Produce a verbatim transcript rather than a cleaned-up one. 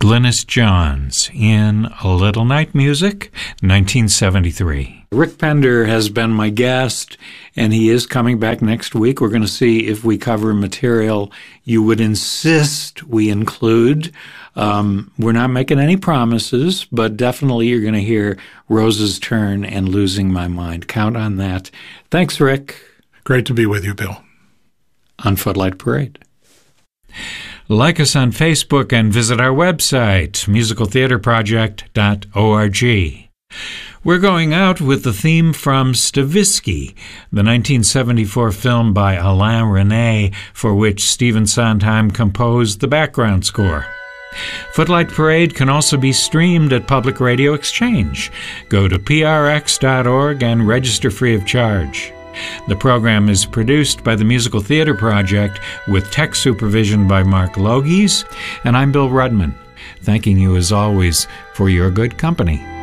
Glynis Johns in A Little Night Music, nineteen seventy-three. Rick Pender has been my guest, and he is coming back next week. We're going to see if we cover material you would insist we include. Um, we're not making any promises, but definitely you're going to hear Rose's Turn and Losing My Mind. Count on that. Thanks, Rick. Great to be with you, Bill. On Footlight Parade. Like us on Facebook and visit our website, musical theater project dot org. We're going out with the theme from Stavisky, the nineteen seventy-four film by Alain Resnais, for which Stephen Sondheim composed the background score. Footlight Parade can also be streamed at Public Radio Exchange. Go to P R X dot org and register free of charge. The program is produced by the Musical Theater Project with tech supervision by Mark Logies, and I'm Bill Rudman, thanking you as always for your good company.